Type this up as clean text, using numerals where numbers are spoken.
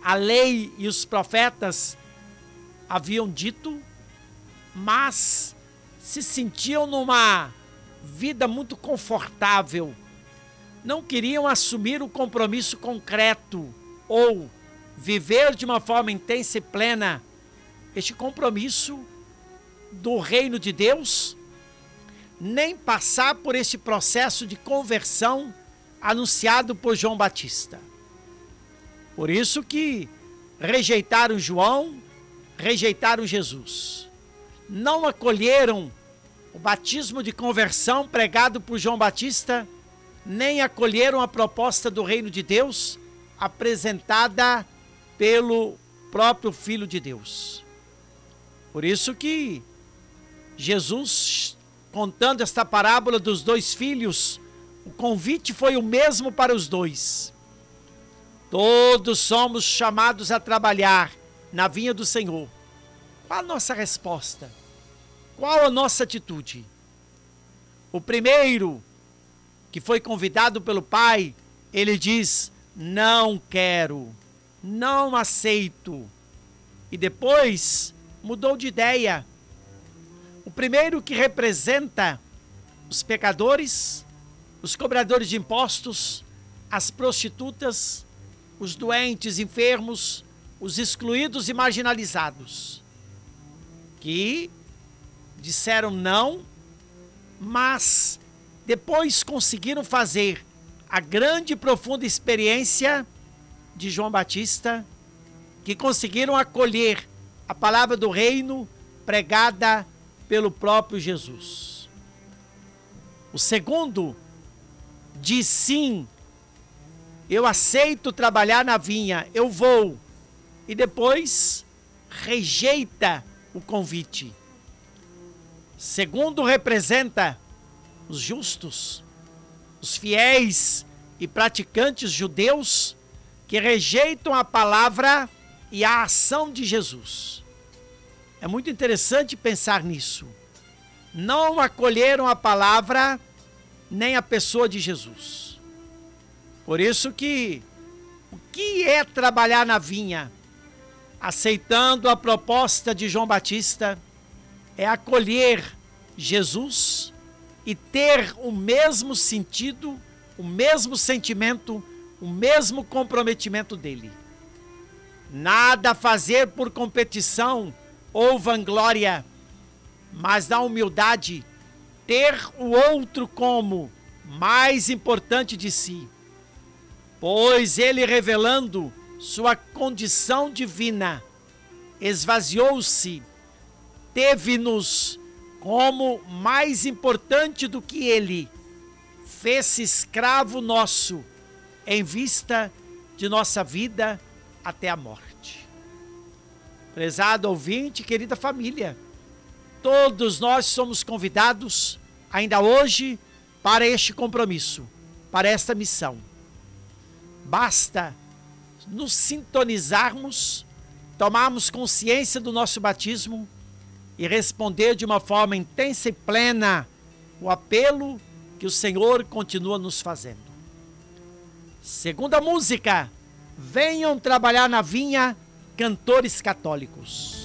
a lei e os profetas haviam dito, mas se sentiam numa vida muito confortável. Não queriam assumir o compromisso concreto ou viver de uma forma intensa e plena este compromisso do reino de Deus, nem passar por este processo de conversão anunciado por João Batista. Por isso que rejeitaram João, rejeitaram Jesus. Não acolheram o batismo de conversão pregado por João Batista, nem acolheram a proposta do reino de Deus apresentada pelo próprio Filho de Deus. Por isso que Jesus, contando esta parábola dos dois filhos, o convite foi o mesmo para os dois. Todos somos chamados a trabalhar na vinha do Senhor. Qual a nossa resposta? Qual a nossa atitude? O primeiro, que foi convidado pelo Pai, ele diz: não quero, não aceito. E depois mudou de ideia. O primeiro, que representa os pecadores, os cobradores de impostos, as prostitutas, os doentes, enfermos, os excluídos e marginalizados, que disseram não, mas depois conseguiram fazer a grande e profunda experiência de João Batista, que conseguiram acolher a palavra do reino pregada pelo próprio Jesus. O segundo diz sim, eu aceito trabalhar na vinha, eu vou, e depois rejeita o convite. Segundo representa os justos, os fiéis e praticantes judeus que rejeitam a palavra e a ação de Jesus. É muito interessante pensar nisso. Não acolheram a palavra nem a pessoa de Jesus. Por isso que o que é trabalhar na vinha, aceitando a proposta de João Batista, é acolher Jesus e ter o mesmo sentido, o mesmo sentimento, o mesmo comprometimento dele. Nada a fazer por competição ou vanglória, mas na humildade, ter o outro como mais importante de si, pois ele, revelando sua condição divina, esvaziou-se, teve-nos como mais importante do que ele, fez-se escravo nosso, em vista de nossa vida até a morte. Prezado ouvinte, querida família, todos nós somos convidados, ainda hoje, para este compromisso, para esta missão. Basta nos sintonizarmos, tomarmos consciência do nosso batismo e responder de uma forma intensa e plena o apelo que o Senhor continua nos fazendo. Segunda música, venham trabalhar na vinha, cantores católicos.